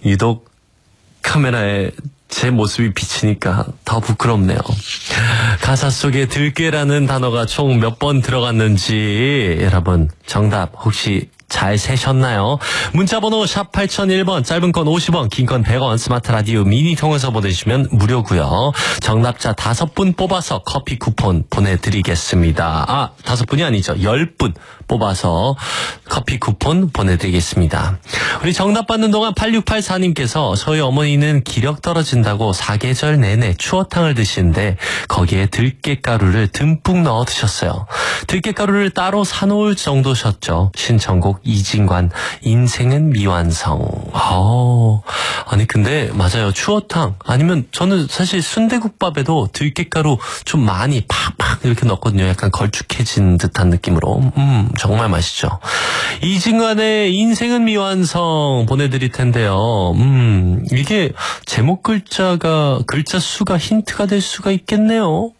유독 카메라에 제 모습이 비치니까 더 부끄럽네요. 가사 속에 들깨라는 단어가 총 몇 번 들어갔는지 여러분 정답 혹시 잘 세셨나요? 문자번호 샵 8001번, 짧은 건 50원, 긴 건 100원, 스마트 라디오 미니 통해서 보내주시면 무료고요. 정답자 5분 뽑아서 커피 쿠폰 보내드리겠습니다. 5분이 아니죠. 10분 뽑아서 커피 쿠폰 보내드리겠습니다. 우리 정답 받는 동안 8684님께서 저희 어머니는 기력 떨어진다고 사계절 내내 추어탕을 드시는데 거기에 들깨가루를 듬뿍 넣어 드셨어요. 들깨가루를 따로 사놓을 정도셨죠. 신청곡 이진관 인생은 미완성. 아니 근데 맞아요. 추어탕 아니면 저는 사실 순대국밥에도 들깨가루 좀 많이 팍팍 이렇게 넣거든요. 약간 걸쭉해진 듯한 느낌으로. 정말 맛있죠. 이진관의 인생은 미완성 보내드릴 텐데요. 이게 제목 글자 수가 힌트가 될 수가 있겠네요.